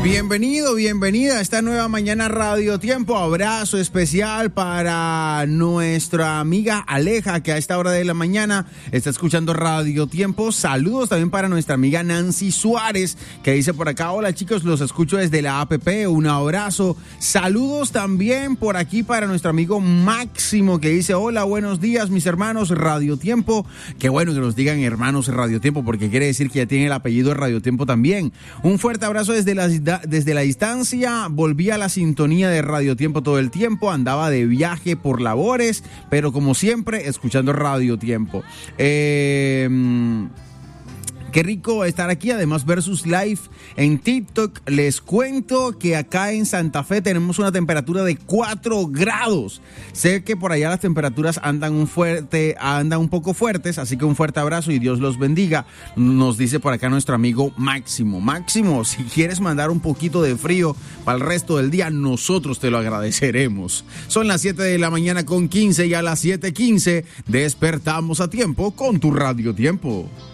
Bienvenido, bienvenida a esta nueva mañana Radio Tiempo. Abrazo especial para nuestra amiga Aleja, que a esta hora de la mañana está escuchando Radio Tiempo. Saludos también para nuestra amiga Nancy Suárez, que dice por acá: hola chicos, los escucho desde la APP, un abrazo. Saludos también por aquí para nuestro amigo Máximo, que dice: hola, buenos días mis hermanos Radio Tiempo. Qué bueno que nos digan hermanos Radio Tiempo, porque quiere decir que ya tiene el apellido de Radio Tiempo también. Un fuerte abrazo desde la distancia. Volví a la sintonía de Radio Tiempo todo el tiempo, andaba de viaje por labores, pero como siempre escuchando Radio Tiempo. Qué rico estar aquí, además Versus Live en TikTok. Les cuento que acá en Santa Fe tenemos una temperatura de 4 grados. Sé que por allá las temperaturas andan un poco fuertes, así que un fuerte abrazo y Dios los bendiga. Nos dice por acá nuestro amigo Máximo. Máximo, si quieres mandar un poquito de frío para el resto del día, nosotros te lo agradeceremos. Son las 7 de la mañana con 15 y a las 7:15 despertamos a tiempo con tu Radio Tiempo.